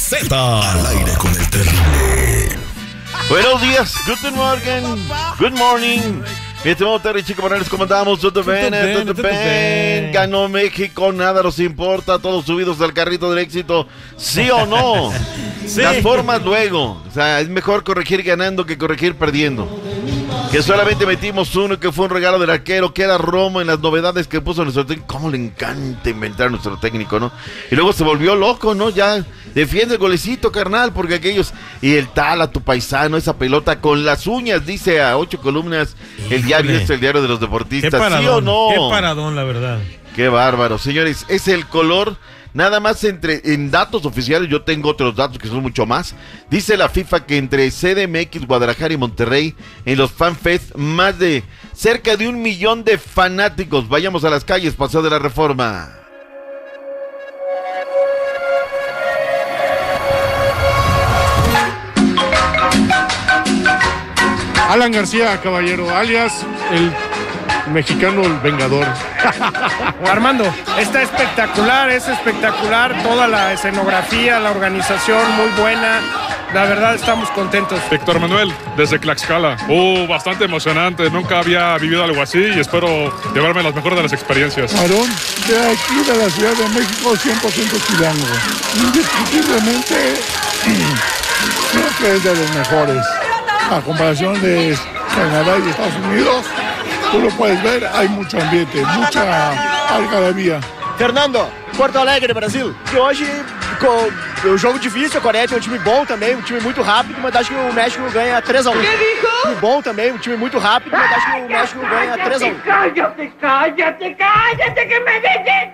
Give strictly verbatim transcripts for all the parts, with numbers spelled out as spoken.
Z. Al aire con el terrible. Buenos días, guten morgen, good morning. Mi estimado Terry, Chico Morales, ¿cómo andamos? ¿Todo bien? ¿Todo bien? Ganó México, nada nos importa, todos subidos al carrito del éxito, ¿sí o no? Sí. Las formas luego, o sea, es mejor corregir ganando que corregir perdiendo. Que solamente metimos uno que fue un regalo del arquero, que era Romo en las novedades que puso nuestro técnico. Cómo le encanta inventar a nuestro técnico, ¿no? Y luego se volvió loco, ¿no? Ya defiende el golecito, carnal, porque aquellos... Y el tal a tu paisano, esa pelota con las uñas, dice a ocho columnas el diario, este, el diario de los deportistas. Qué paradón, ¿sí o no? Qué paradón, la verdad. Qué bárbaro, señores. Es el color... Nada más entre en datos oficiales, yo tengo otros datos que son mucho más. Dice la FIFA que entre C D M X, Guadalajara y Monterrey, en los FanFest, más de cerca de un millón de fanáticos. Vayamos a las calles, Paseo de la Reforma. Alan García, caballero, alias el mexicano el vengador. Armando, está espectacular, es espectacular, toda la escenografía, la organización muy buena, la verdad estamos contentos. Víctor Manuel, desde Tlaxcala, uh, bastante emocionante, nunca había vivido algo así y espero llevarme las mejores de las experiencias. Aarón, de aquí de la Ciudad de México, cien por ciento chilango, indiscutiblemente creo que es de los mejores, a comparación de Canadá y Estados Unidos. Tú lo puedes ver, hay mucho ambiente, mucha algarabia. Fernando, Porto Alegre, Brasil. Que hoje, com o jogo difícil, a Coreia tem um time bom também, um time muito rápido, mas acho que o México ganha três a um. Que dijo? Um time bom também, um time muito rápido, mas acho que o México ganha três a um. Cállate, cállate, cállate, que me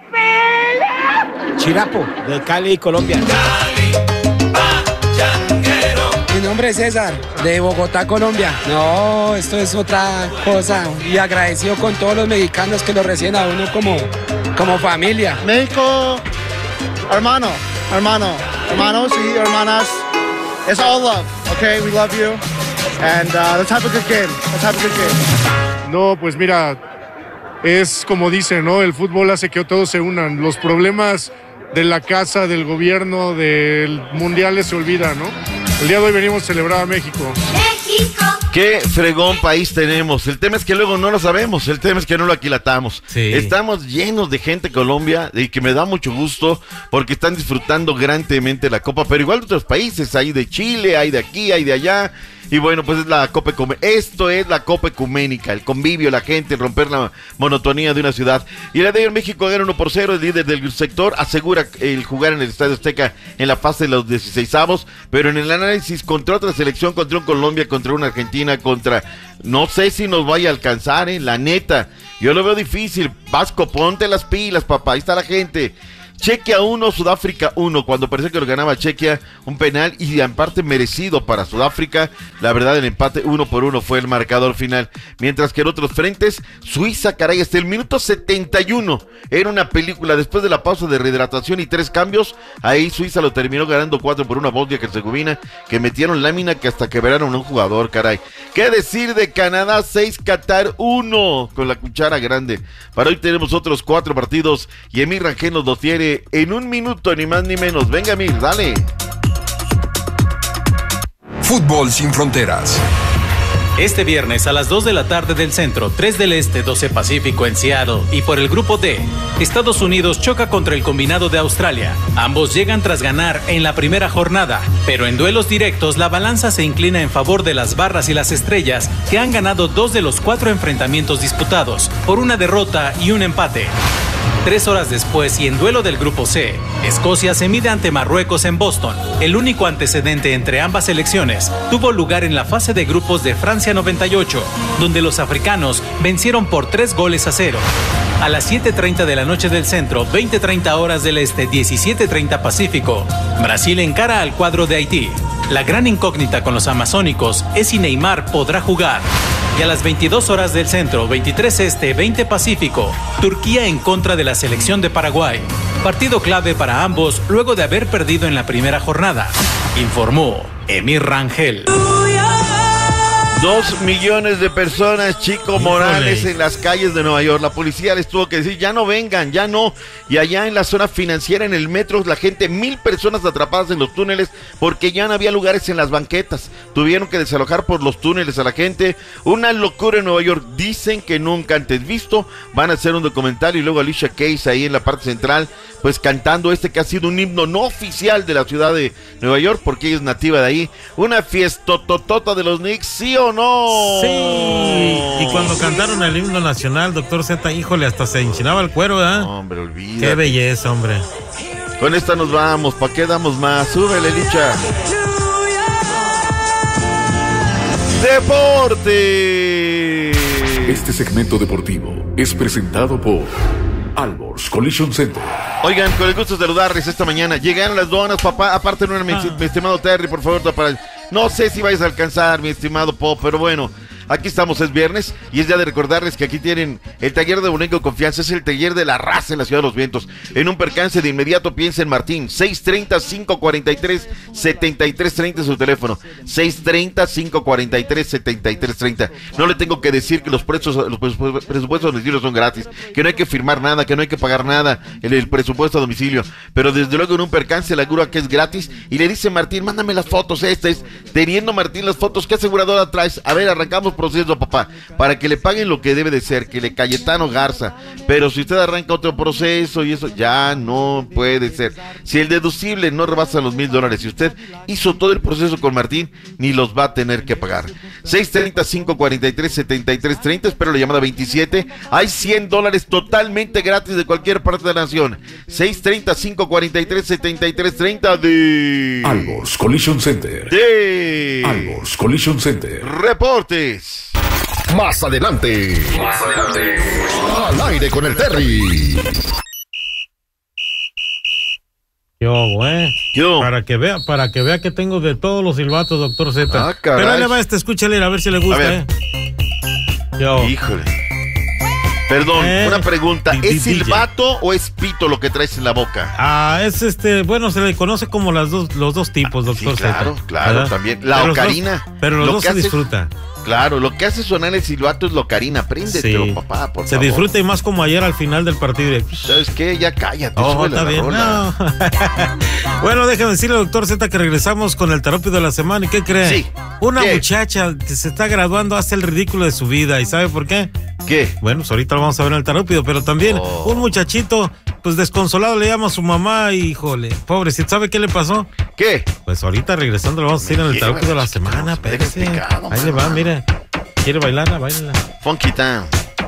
desespera. Chirapo, del Cali, Colombia. Cali, pachanguero. Mi nombre es César, de Bogotá, Colombia. No, esto es otra cosa. Y agradecido con todos los mexicanos que lo reciben a uno como, como familia. México, hermano, hermano, hermanos y hermanas. It's all love, okay? We love you. And uh, let's have a good game. Let's have a good game. No, pues mira, es como dicen, ¿no? El fútbol hace que todos se unan. Los problemas de la casa, del gobierno, del mundial se olvidan, ¿no? El día de hoy venimos a celebrar a México. México. Qué fregón país tenemos. El tema es que luego no lo sabemos. El tema es que no lo aquilatamos. Sí. Estamos llenos de gente Colombia y que me da mucho gusto porque están disfrutando grandemente la Copa. Pero igual de otros países. Hay de Chile, hay de aquí, hay de allá. Y bueno, pues es la Copa Ecuménica. Esto es la Copa Ecuménica, el convivio, la gente, romper la monotonía de una ciudad. Y la de en México gana uno por cero, el líder del sector asegura el jugar en el Estadio Azteca en la fase de los dieciseisavos, pero en el análisis contra otra selección, contra un Colombia, contra una Argentina, contra... No sé si nos vaya a alcanzar, eh, la neta. Yo lo veo difícil. Vasco, ponte las pilas, papá, ahí está la gente. Chequia uno, Sudáfrica uno, cuando parecía que lo ganaba Chequia, un penal y en parte merecido para Sudáfrica. La verdad, el empate uno por uno fue el marcador final. Mientras que en otros frentes, Suiza, caray, hasta el minuto setenta y uno. Era una película después de la pausa de rehidratación y tres cambios. Ahí Suiza lo terminó ganando cuatro por una Bosnia Herzegovina, que metieron lámina que hasta quebraron a un jugador, caray. ¿Qué decir de Canadá seis, Qatar uno? Con la cuchara grande. Para hoy tenemos otros cuatro partidos y Emir Rangel nos los tiene en un minuto, ni más ni menos. Venga, Mir, dale. Fútbol sin fronteras. Este viernes a las dos de la tarde del centro, tres del este, doce Pacífico en Seattle y por el grupo D, Estados Unidos choca contra el combinado de Australia. Ambos llegan tras ganar en la primera jornada, pero en duelos directos la balanza se inclina en favor de las barras y las estrellas, que han ganado dos de los cuatro enfrentamientos disputados, por una derrota y un empate. Tres horas después y en duelo del grupo C, Escocia se mide ante Marruecos en Boston. El único antecedente entre ambas selecciones tuvo lugar en la fase de grupos de Francia noventa y ocho, donde los africanos vencieron por tres goles a cero. A las siete treinta de la noche del centro, veinte treinta horas del este, diecisiete treinta Pacífico, Brasil encara al cuadro de Haití. La gran incógnita con los amazónicos es si Neymar podrá jugar. Y a las veintidós horas del centro, veintitrés este, veinte Pacífico, Turquía en contra de la selección de Paraguay. Partido clave para ambos luego de haber perdido en la primera jornada, informó Emir Rangel. Dos millones de personas, Chico Morales, Híjole. en las calles de Nueva York. La policía les tuvo que decir, ya no vengan, ya no. Y allá en la zona financiera, en el metro, la gente, mil personas atrapadas en los túneles porque ya no había lugares en las banquetas. Tuvieron que desalojar por los túneles a la gente. Una locura en Nueva York. Dicen que nunca antes visto. Van a hacer un documental y luego Alicia Keys ahí en la parte central, pues cantando este que ha sido un himno no oficial de la ciudad de Nueva York porque ella es nativa de ahí. Una fiestototota de los Knicks, ¿sí o no? Sí, y cuando cantaron el himno nacional, doctor Z, híjole, hasta se enchinaba el cuero, ¿verdad? No, hombre, olvídate. Qué belleza, hombre. Con esta nos vamos, ¿para qué damos más? Súbele, Licha. ¡Deporte! Este segmento deportivo es presentado por Alborz Collision Center. Oigan, con el gusto de saludarles esta mañana. Llegaron las donas, papá. Aparte, no, mi, mi estimado Terry, por favor, para... no sé si vais a alcanzar, mi estimado Pop, pero bueno, aquí estamos, es viernes y es día de recordarles que aquí tienen el taller de Bonengo Confianza, es el taller de la raza en la Ciudad de los Vientos. En un percance de inmediato piensa en Martín, seis treinta, cinco cuarenta y tres, setenta y tres treinta es su teléfono, seis treinta, cinco cuarenta y tres, setenta y tres treinta. No le tengo que decir que los precios, los presupuestos a domicilio son gratis, que no hay que firmar nada, que no hay que pagar nada, el, el presupuesto a domicilio, pero desde luego en un percance la grúa que es gratis y le dice Martín, mándame las fotos, esta es, teniendo Martín las fotos, ¿qué aseguradora traes? A ver, arrancamos proceso, papá, para que le paguen lo que debe de ser, que le Cayetano Garza, pero si usted arranca otro proceso y eso, ya no puede ser. Si el deducible no rebasa los mil dólares y usted hizo todo el proceso con Martín, ni los va a tener que pagar. seis treinta, cinco cuarenta y tres, setenta y tres treinta, espero la llamada veintisiete, hay cien dólares totalmente gratis de cualquier parte de la nación. seis treinta, cinco cuarenta y tres, setenta y tres treinta de... Alborz Collision Center. De... Alborz Collision Center. Reportes. Más adelante. Más adelante. Al aire con el Terry. Yo, güey. Yo. Para que vea, para que vea que tengo de todos los silbatos, doctor Z. Ah, caray. Pero ahí le va este, escúchale, a ver si le gusta, eh. Yo. Híjole. Perdón, Eh, una pregunta. di- di- ¿Es silbato o es pito lo que traes en la boca? Ah, es este, bueno, se le conoce como las dos, los dos tipos, doctor Sí, claro, Z. claro, ¿verdad? también. La Pero los ocarina. dos- pero los Lo dos que se hace- disfruta. Claro, lo que hace sonar el silbato es la ocarina. Préndetelo, Sí. papá, por Se favor. disfruta y más como ayer al final del partido. de- ¿Sabes qué? Ya cállate. Oh, súbele está la bien. rola. No. Bueno, déjame decirle, doctor Z, que regresamos con el tarópido de la semana. ¿Y qué cree? Sí. Una ¿Qué? muchacha que se está graduando hace el ridículo de su vida. ¿Y sabe por qué? ¿Qué? Bueno, pues ahorita lo vamos a ver en el tarópido, pero también Oh. un muchachito, pues desconsolado, le llama a su mamá y, híjole, pobrecito, ¿sabe qué le pasó? ¿Qué? Pues ahorita regresando lo vamos a decir en el tarópido de la semana, espérese. Ahí le va, mire. ¿Quiere bailarla? Báilala. Funky Town.